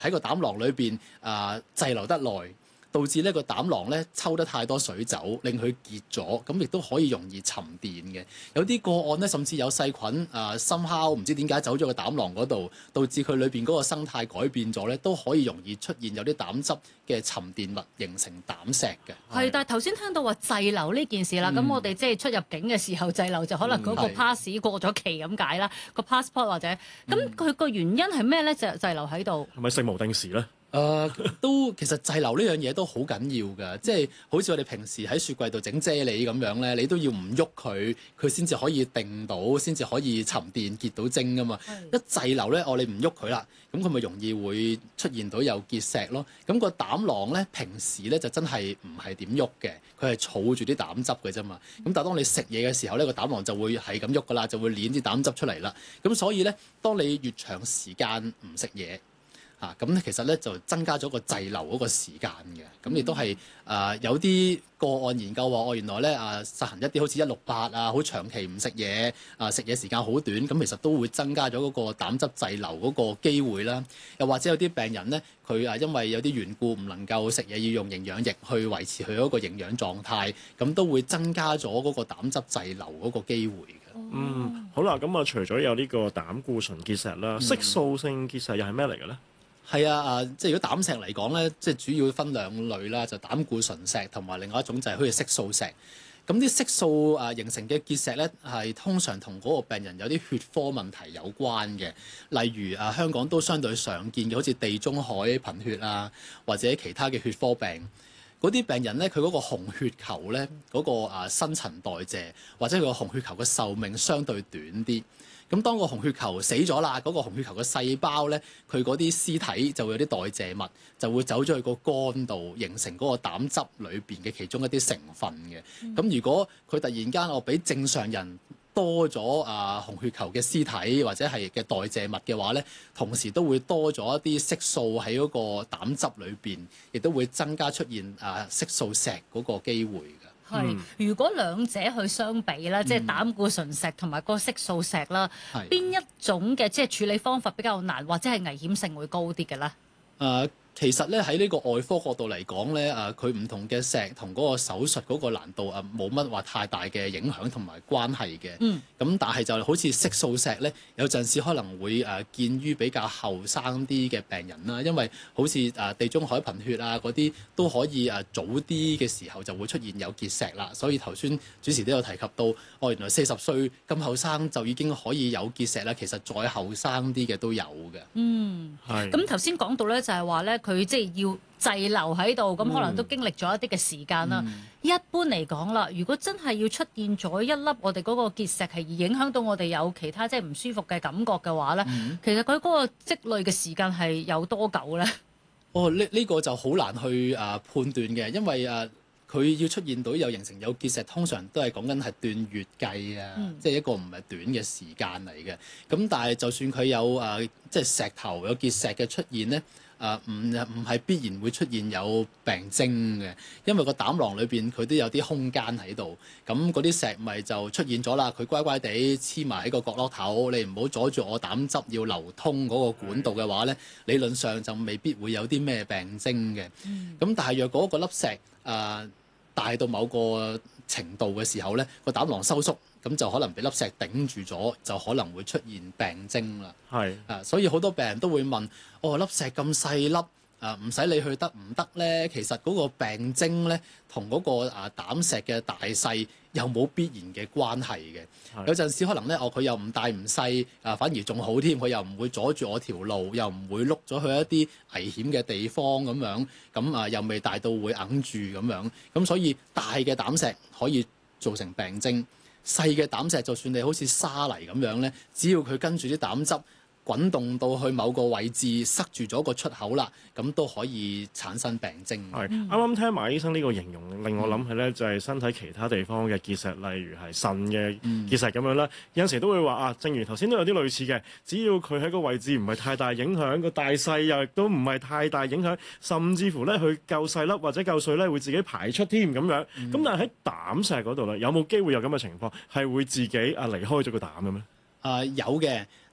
喺個膽囊裏邊滯留得耐，導致呢個膽囊咧抽得太多水走，令佢結咗，咁亦都可以容易沉澱嘅。有啲個案咧，甚至有細菌深烤唔知點解走咗個膽囊嗰度，導致佢裏邊嗰個生態改變咗咧，都可以容易出現有啲膽汁嘅沉澱物形成膽石嘅。 係，但係頭先聽到話滯留呢件事啦，咁我哋即係出入境嘅時候滯留就可能嗰個 pass 過咗期咁解啦，個 passport 或者咁佢個原因係咩咧？就滯留喺度係咪性無定時咧？ 都其實滯留呢樣嘢都好緊要㗎，即係好似我哋平時喺雪櫃度整啫喱咁樣咧，你都要唔喐佢，佢先至可以定到，先至可以沉澱結到晶㗎嘛。一滯留咧，你唔喐佢啦，咁佢咪容易會出現到有結石咯。咁個膽囊咧，平時咧就真係唔係點喐嘅，佢係儲住啲膽汁嘅啫嘛。咁但係當你食嘢嘅時候咧，個膽囊就會係咁喐㗎啦，就會攣啲膽汁出嚟啦。咁所以咧，當你越長時間唔食嘢，咁其實咧就增加咗個滯留嗰個時間嘅，咁亦都係有啲個案研究話，原來咧實行一啲好似168好長期唔食嘢，食嘢時間好短，咁其實都會增加咗嗰個膽汁滯留嗰個機會啦。又或者有啲病人咧，佢因為有啲緣故唔能夠食嘢，要用營養液去維持佢嗰個營養狀態，咁都會增加咗嗰個膽汁滯留嗰個機會嘅。 好啦，咁除咗有呢個膽固醇結石啦，色素性結石又係咩嚟嘅咧？ 係即係如果膽石嚟講咧，即係主要分兩類啦，就膽固醇石同埋另外一種就係好似色素石。咁啲色素形成嘅結石咧，係通常同嗰個病人有啲血科問題有關嘅，例如香港都相對常見嘅，好似地中海貧血或者其他嘅血科病。嗰啲病人咧，佢嗰個紅血球咧，嗰個新陳代謝或者佢個紅血球嘅壽命相對短啲。咁當個紅血球死咗啦，嗰個紅血球嘅細胞咧，佢嗰啲屍體就會有啲代謝物，就會走咗去個肝度，形成嗰個膽汁裏邊嘅其中一啲成分嘅。咁如果佢突然間比正常人多咗紅血球嘅屍體或者係嘅代謝物嘅話咧，同時都會多咗一啲色素喺嗰個膽汁裏邊，亦都會增加出現色素石嗰個機會嘅。 係，如果兩者去相比啦，即係膽固醇石同埋個色素石啦，邊一種嘅即係處理方法比較難，或者係危險性會高啲嘅咧？ 其實咧喺呢個外科角度嚟講咧，佢唔同嘅石同嗰個手術嗰個難度冇乜話太大嘅影響同埋關係嘅。咁但係就好似色素石咧，有陣時可能會見於比較後生啲嘅病人啦，因為好似地中海貧血嗰啲都可以早啲嘅時候就會出現有結石啦。所以頭先主持都有提及到，原來40歲咁後生就已經可以有結石啦。其實再後生啲嘅都有嘅。 咁頭先講到咧，就係話咧，佢即係要滯留喺度，咁可能都經歷咗一啲嘅時間啦。一般嚟講啦，如果真係要出現咗一粒我哋嗰個結石係影響到我哋有其他即係唔舒服嘅感覺嘅話咧，其實佢嗰個積累嘅時間係有多久咧？ 呢個就好難去判斷嘅，因為佢要出現到有形成有結石，通常都係講緊係斷月計即係一個唔係短嘅時間嚟嘅。咁但係就算佢有即係石頭有結石嘅出現咧，唔係必然會出現有病徵嘅，因為個膽囊裏邊佢都有啲空間喺度，咁嗰啲石咪就出現咗啦。佢乖乖地黐埋喺個角落頭，你唔好阻住我膽汁要流通嗰個管道嘅話咧，理論上就未必會有啲咩病徵嘅。咁但係若果個粒石大到某個程度嘅時候咧，個膽囊收縮，咁就可能俾粒石頂住咗，就可能會出現病徵啦。所以好多病人都會問：粒石咁細粒，唔使理佢得唔得咧？其實嗰個病徵咧，同嗰個膽石嘅大細有冇必然嘅關係嘅。有陣時可能咧，佢又唔大唔細，反而仲好添，佢又唔會阻住我條路，又唔會碌咗去一啲危險嘅地方咁樣，咁又未大到會揞住咁樣。咁所以大嘅膽石可以造成病徵，細嘅膽石就算你好似沙泥咁樣咧，只要佢跟住啲膽汁滾動到去某個位置，塞住咗個出口啦，咁都可以產生病徵。 啱啱聽馬醫生呢個形容，令我諗起咧就係身體其他地方嘅結石，例如係腎嘅結石咁樣啦。有陣時都會話正如頭先都有啲類似嘅，只要佢喺個位置唔係太大影響，個大細又亦都唔係太大影響，甚至乎咧佢夠細粒或者夠碎咧會自己排出添咁樣。咁但係喺膽石嗰度咧，有冇機會有咁嘅情況，係會自己離開咗個膽嘅咩？ 有嘅。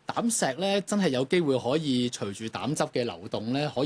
膽石咧真係有機會可以隨住膽汁嘅流動咧，可以